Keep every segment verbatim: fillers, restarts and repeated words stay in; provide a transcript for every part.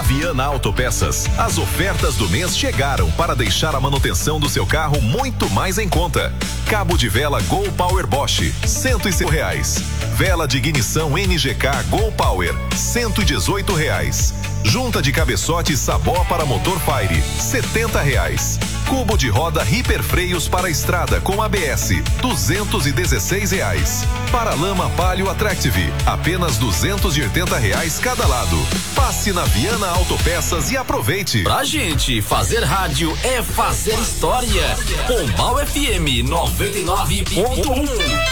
Viana Autopeças, as ofertas do mês chegaram para deixar a manutenção do seu carro muito mais em conta. Cabo de vela Gol Power Bosch, cento e cinco reais. Vela de ignição N G K Gol Power, cento e dezoito reais. Junta de cabeçote Sabó para motor Fire, setenta reais. Cubo de roda Hiperfreios para estrada com A B S, duzentos e dezesseis reais. Paralama Palio Attractive, apenas duzentos e oitenta reais cada lado. Passe na Viana Autopeças e aproveite. Pra gente fazer rádio é fazer história. Pombal F M noventa e nove ponto um.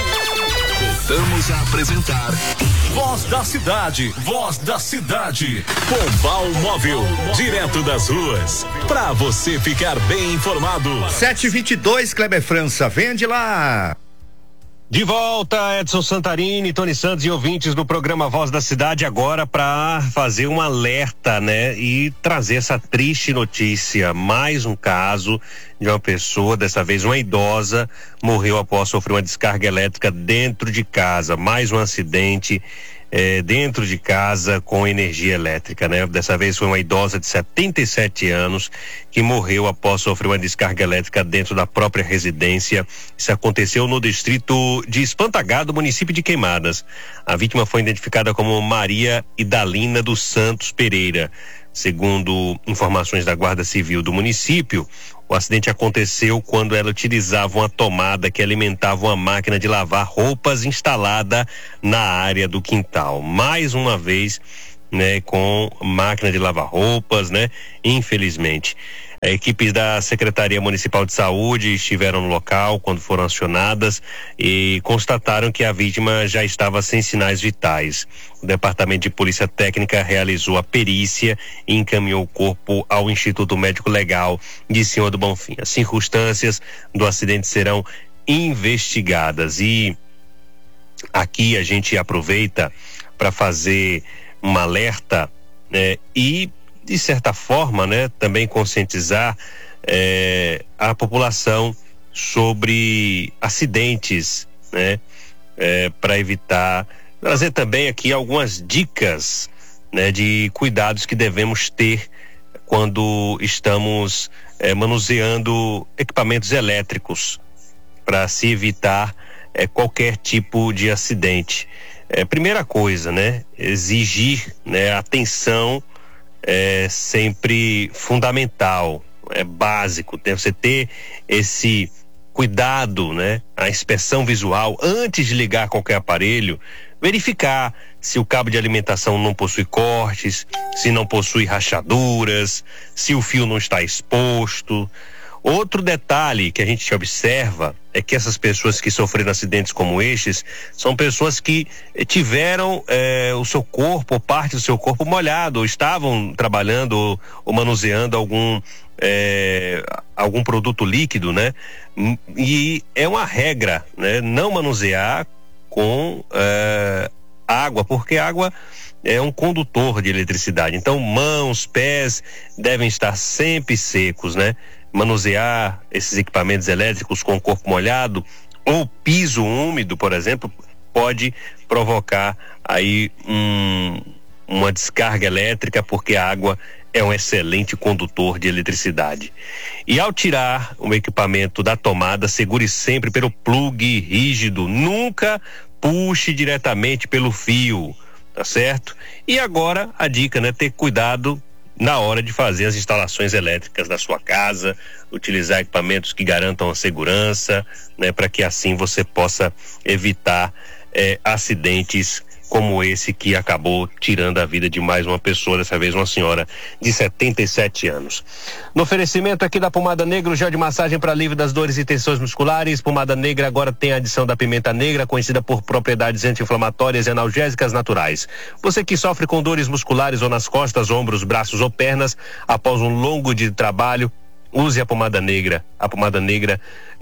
Voltamos a apresentar Voz da Cidade, Voz da Cidade. Pombal Móvel, direto das ruas, pra você ficar bem informado. sete e vinte e dois, Kleber França, vende lá. De volta, Edson Santarini, Tony Santos e ouvintes do programa Voz da Cidade, agora para fazer um alerta, né? E trazer essa triste notícia. Mais um caso de uma pessoa, dessa vez uma idosa, morreu após sofrer uma descarga elétrica dentro de casa. Mais um acidente é, dentro de casa com energia elétrica, né? Dessa vez foi uma idosa de setenta e sete anos que morreu após sofrer uma descarga elétrica dentro da própria residência. Isso aconteceu no distrito de Espantagado, município de Queimadas. A vítima foi identificada como Maria Idalina dos Santos Pereira. Segundo informações da Guarda Civil do município, o acidente aconteceu quando ela utilizava uma tomada que alimentava uma máquina de lavar roupas instalada na área do quintal. Mais uma vez, né, com máquina de lavar roupas, né? Infelizmente. Equipes da Secretaria Municipal de Saúde estiveram no local quando foram acionadas e constataram que a vítima já estava sem sinais vitais. O Departamento de Polícia Técnica realizou a perícia e encaminhou o corpo ao Instituto Médico Legal de Senhor do Bonfim. As circunstâncias do acidente serão investigadas e aqui a gente aproveita para fazer um alerta, né, e de certa forma, né, também conscientizar eh, a população sobre acidentes, né, eh, para evitar, trazer também aqui algumas dicas, né, de cuidados que devemos ter quando estamos eh, manuseando equipamentos elétricos para se evitar eh, qualquer tipo de acidente. Eh, primeira coisa, né, exigir, né, atenção é sempre fundamental, é básico, tem você ter esse cuidado, né? A inspeção visual antes de ligar qualquer aparelho, verificar se o cabo de alimentação não possui cortes, se não possui rachaduras, se o fio não está exposto. Outro detalhe que a gente observa é que essas pessoas que sofreram acidentes como estes são pessoas que tiveram eh, o seu corpo, ou parte do seu corpo molhado, ou estavam trabalhando ou, ou manuseando algum eh, algum produto líquido, né? E é uma regra, né? Não manusear com eh, água, porque água é um condutor de eletricidade. Então, mãos, pés devem estar sempre secos, né? Manusear esses equipamentos elétricos com o corpo molhado ou piso úmido, por exemplo, pode provocar aí um, uma descarga elétrica, porque a água é um excelente condutor de eletricidade. E ao tirar o equipamento da tomada, segure sempre pelo plugue rígido, nunca puxe diretamente pelo fio, tá certo? E agora a dica, né? Ter cuidado na hora de fazer as instalações elétricas da sua casa, utilizar equipamentos que garantam a segurança, né, para que assim você possa evitar eh, acidentes como esse que acabou tirando a vida de mais uma pessoa, dessa vez uma senhora de setenta e sete anos. No oferecimento aqui da Pomada Negra, o gel de massagem para alívio das dores e tensões musculares. Pomada Negra agora tem a adição da pimenta negra, conhecida por propriedades anti-inflamatórias e analgésicas naturais. Você que sofre com dores musculares ou nas costas, ombros, braços ou pernas, após um longo dia de trabalho, use a pomada negra. A pomada negra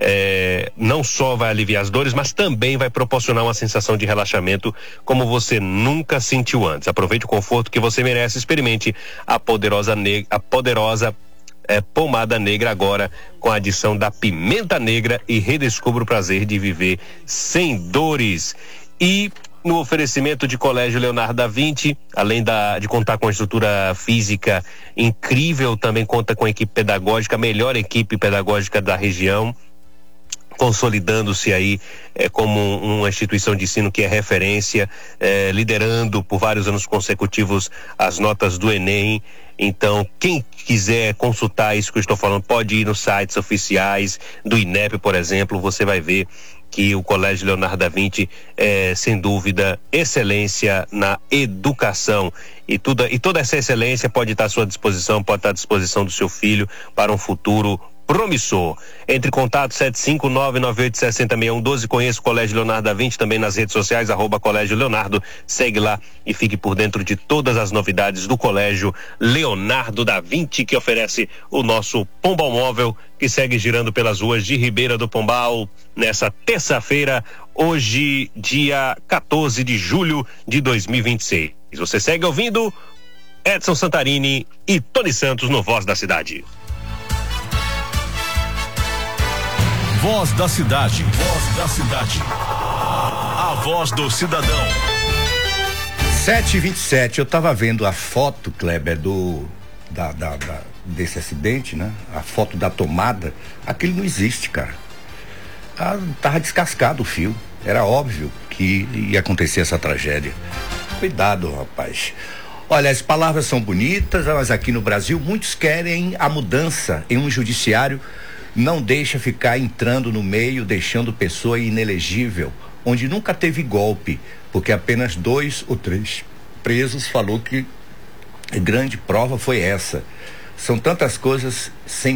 é, não só vai aliviar as dores, mas também vai proporcionar uma sensação de relaxamento como você nunca sentiu antes. Aproveite o conforto que você merece. Experimente a poderosa, ne- a poderosa é, pomada negra agora com a adição da pimenta negra e redescubra o prazer de viver sem dores. E no oferecimento de Colégio Leonardo da Vinci, além da, de contar com a estrutura física incrível, também conta com a equipe pedagógica, a melhor equipe pedagógica da região, consolidando-se aí eh, como uma instituição de ensino que é referência, eh, liderando por vários anos consecutivos as notas do Enem. Então, quem quiser consultar isso que eu estou falando, pode ir nos sites oficiais do I N E P, por exemplo, você vai ver que o Colégio Leonardo da Vinci é, sem dúvida, excelência na educação. E, tudo, e toda essa excelência pode estar à sua disposição, pode estar à disposição do seu filho para um futuro promissor. Entre em contato sete cinco nove nove oito seis zero seis um um dois. Conheça o Colégio Leonardo da Vinci também nas redes sociais, arroba Colégio Leonardo. Segue lá e fique por dentro de todas as novidades do Colégio Leonardo da Vinci, que oferece o nosso Pombal Móvel, que segue girando pelas ruas de Ribeira do Pombal nessa terça-feira, hoje, dia quatorze de julho de dois mil e vinte e seis. Você segue ouvindo Edson Santarini e Tony Santos no Voz da Cidade. Voz da Cidade. Voz da Cidade. A voz do cidadão. sete e vinte e sete, eu tava vendo a foto, Kleber, do da, da, da, desse acidente, né? A foto da tomada. Aquilo não existe, cara. Ah, tava descascado o fio. Era óbvio que ia acontecer essa tragédia. Cuidado, rapaz. Olha, as palavras são bonitas, mas aqui no Brasil muitos querem a mudança em um judiciário. Não deixa ficar entrando no meio, deixando pessoa inelegível, onde nunca teve golpe, porque apenas dois ou três presos falou que a grande prova foi essa. São tantas coisas sem